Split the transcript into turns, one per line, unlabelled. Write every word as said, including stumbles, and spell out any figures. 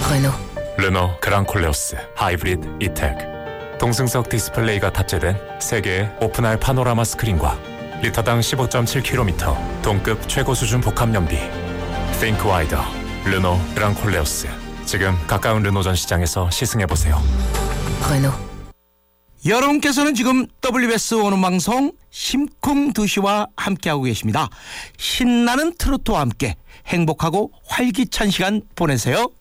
Renault.
르노 그랑콜레오스 하이브리드 이텍. 동승석 디스플레이가 탑재된 세계의 오픈할 파노라마 스크린과 리터당 십오 점 칠 킬로미터 동급 최고 수준 복합 연비. Think wider. 르노 그랑콜레오스. 지금 가까운 르노 전 시장에서 시승해보세요.
Renault.
여러분께서는 지금 더블유비에스 오는방송 심쿵두시와 함께하고 계십니다. 신나는 트로트와 함께 행복하고 활기찬 시간 보내세요.